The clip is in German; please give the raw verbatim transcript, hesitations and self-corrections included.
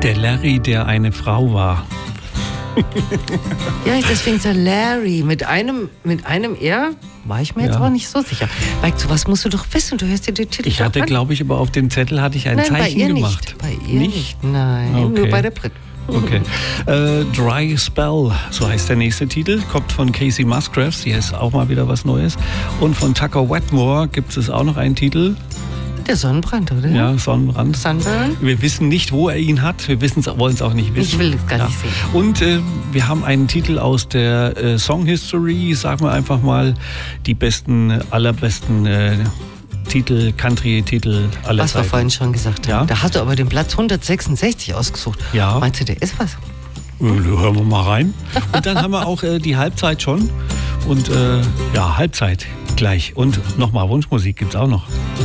Der Larry, der eine Frau war. Ja, deswegen der Larry. Mit einem, mit einem R war ich mir jetzt Ja. auch nicht so sicher. Mike, sowas musst du doch wissen. Du hörst dir den Titel Ich doch hatte, an. glaube ich, aber auf dem Zettel hatte ich ein Nein, Zeichen bei ihr gemacht. nicht. Bei ihr nicht. Nicht? Nein, Okay. nur bei der Brit. Okay. Äh, Dry Spell, so heißt der nächste Titel, kommt von Casey Musgraves, hier ist auch mal wieder was Neues. Und von Tucker Wetmore gibt es auch noch einen Titel, Der Sonnenbrand, oder? ja, Sonnenbrand. Sunburn? Wir wissen nicht, wo er ihn hat, wir wollen es auch nicht wissen. Ich will es gar nicht sehen. Und äh, wir haben einen Titel aus der äh, Song History, sagen wir einfach mal, die besten, allerbesten äh, Titel, Country-Titel aller Was wir Zeiten. vorhin schon gesagt haben. Ja. Da hast du aber den Platz hundertsechsundsechzig ausgesucht. Ja. Meinst du, der ist was? Äh, Hören wir mal rein. Und dann haben wir auch äh, die Halbzeit schon. Und äh, ja, Halbzeit gleich. Und nochmal Wunschmusik gibt's auch noch.